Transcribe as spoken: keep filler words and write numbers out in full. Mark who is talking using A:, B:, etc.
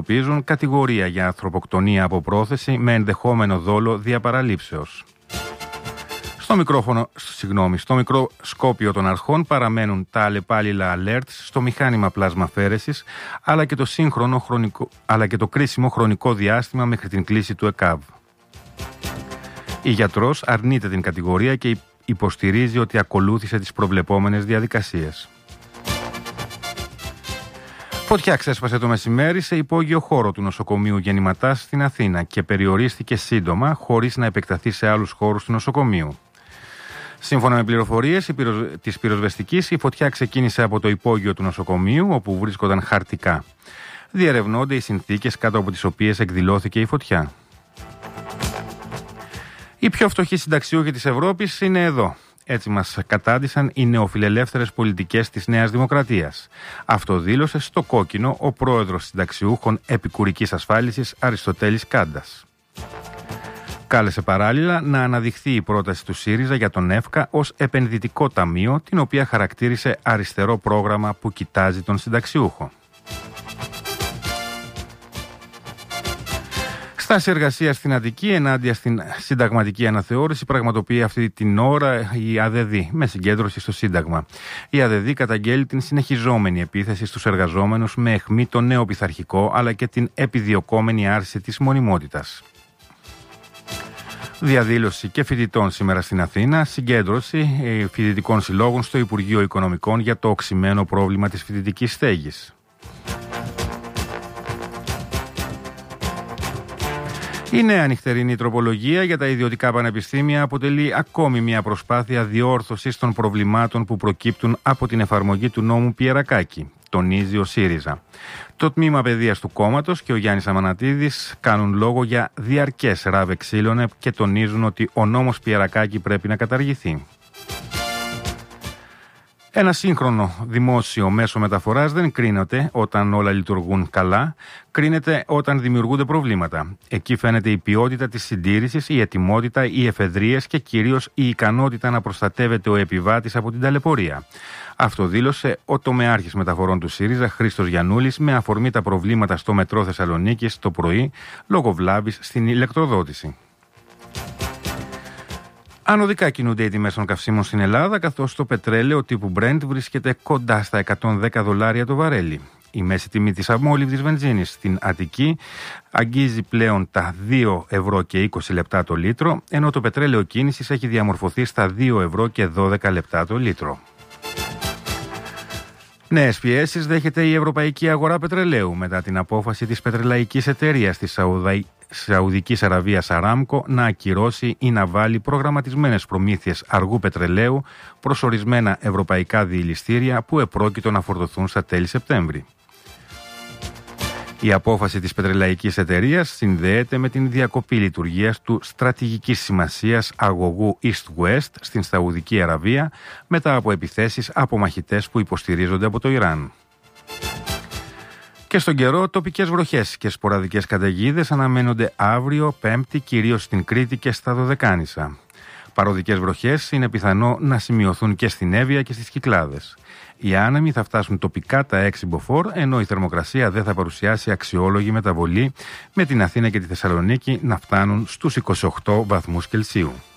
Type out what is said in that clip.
A: αντιμετωπίζουν κατηγορία για ανθρωποκτονία από πρόθεση με ενδεχόμενο δόλο διαπαραλήψεως. Στο, μικρόφωνο, συγγνώμη, στο μικροσκόπιο των αρχών παραμένουν τα αλλεπάλληλα alerts στο μηχάνημα πλασμαφέρεσης, αλλά και το, σύγχρονο χρονικό, αλλά και το κρίσιμο χρονικό διάστημα μέχρι την κλίση του ΕΚΑΒ. Η γιατρός αρνείται την κατηγορία και υποστηρίζει ότι ακολούθησε τις προβλεπόμενες διαδικασίες. Φωτιά ξέσπασε το μεσημέρι σε υπόγειο χώρο του νοσοκομείου Γεννηματάς στην Αθήνα και περιορίστηκε σύντομα χωρίς να επεκταθεί σε άλλους χώρους του νοσοκομείου. Σύμφωνα με πληροφορίες της πυροσβεστικής, η φωτιά ξεκίνησε από το υπόγειο του νοσοκομείου, όπου βρίσκονταν χαρτικά. Διερευνώνται οι συνθήκες κάτω από τις οποίες εκδηλώθηκε η φωτιά. Οι πιο φτωχοί συνταξιούχοι της Ευρώπης είναι εδώ. Έτσι μας κατάντησαν οι νεοφιλελεύθερες πολιτικές της Νέας Δημοκρατίας. Αυτό δήλωσε στο κόκκινο ο πρόεδρος συνταξιούχων επικουρικής ασφάλισης Αριστοτέλης Κάντας. Κάλεσε παράλληλα να αναδειχθεί η πρόταση του ΣΥΡΙΖΑ για τον ΕΦΚΑ ως επενδυτικό ταμείο, την οποία χαρακτήρισε αριστερό πρόγραμμα που κοιτάζει τον συνταξιούχο. Στάση εργασίας στην Αττική ενάντια στην συνταγματική αναθεώρηση πραγματοποιεί αυτή την ώρα η ΑΔΔ με συγκέντρωση στο Σύνταγμα. Η ΑΔΔ καταγγέλει την συνεχιζόμενη επίθεση στους εργαζόμενους με αιχμή το νέο πειθαρχικό, αλλά και την επιδιωκόμενη άρση της μονιμότητας. Διαδήλωση και φοιτητών σήμερα στην Αθήνα, συγκέντρωση φοιτητικών συλλόγων στο Υπουργείο Οικονομικών για το οξυμένο πρόβλημα της φοιτητικής στέγης. Η νέα νυχτερινή τροπολογία για τα ιδιωτικά πανεπιστήμια αποτελεί ακόμη μια προσπάθεια διόρθωσης των προβλημάτων που προκύπτουν από την εφαρμογή του νόμου Πιερακάκη, τονίζει ο ΣΥΡΙΖΑ. Το τμήμα παιδείας του κόμματος και ο Γιάννης Αμανατίδης κάνουν λόγο για διαρκές ράβε ξύλωνε και τονίζουν ότι ο νόμος Πιερακάκη πρέπει να καταργηθεί. Ένα σύγχρονο δημόσιο μέσο μεταφοράς δεν κρίνεται όταν όλα λειτουργούν καλά, κρίνεται όταν δημιουργούνται προβλήματα. Εκεί φαίνεται η ποιότητα της συντήρησης, η ετοιμότητα, οι εφεδρείες και κυρίως η ικανότητα να προστατεύεται ο επιβάτης από την ταλαιπωρία. Αυτό δήλωσε ο τομεάρχης μεταφορών του ΣΥΡΙΖΑ, Χρήστος Γιαννούλης, με αφορμή τα προβλήματα στο μετρό Θεσσαλονίκης το πρωί, λόγω βλάβης στην ηλεκτροδότηση. Ανωδικά κινούνται οι τιμές των καυσίμων στην Ελλάδα, καθώς το πετρέλαιο τύπου Brent βρίσκεται κοντά στα εκατόν δέκα δολάρια το βαρέλι. Η μέση τιμή της αμόλυβδης βενζίνης στην Αττική αγγίζει πλέον τα δύο ευρώ και είκοσι λεπτά το λίτρο, ενώ το πετρέλαιο κίνησης έχει διαμορφωθεί στα δύο ευρώ και δώδεκα λεπτά το λίτρο. Νέες πιέσεις δέχεται η ευρωπαϊκή αγορά πετρελαίου μετά την απόφαση της πετρελαϊκής εταιρείας της Σαουδαϊ... Σαουδικής Αραβίας Αράμκο να ακυρώσει ή να βάλει προγραμματισμένες προμήθειες αργού πετρελαίου προς ορισμένα ευρωπαϊκά διηλιστήρια που επρόκειτο να φορτωθούν στα τέλη Σεπτέμβρη. Η απόφαση της πετρελαϊκής εταιρείας συνδέεται με την διακοπή λειτουργίας του στρατηγικής σημασίας αγωγού East-West στην Σαουδική Αραβία μετά από επιθέσεις από μαχητές που υποστηρίζονται από το Ιράν. Και στον καιρό, τοπικές βροχές και σποραδικές καταιγίδες αναμένονται αύριο Πέμπτη, κυρίως στην Κρήτη και στα Δωδεκάνησα. Παροδικές βροχές είναι πιθανό να σημειωθούν και στην Εύβοια και στις Κυκλάδες. Οι άνεμοι θα φτάσουν τοπικά τα έξι μποφόρ, ενώ η θερμοκρασία δεν θα παρουσιάσει αξιόλογη μεταβολή, με την Αθήνα και τη Θεσσαλονίκη να φτάνουν στους είκοσι οκτώ βαθμούς Κελσίου.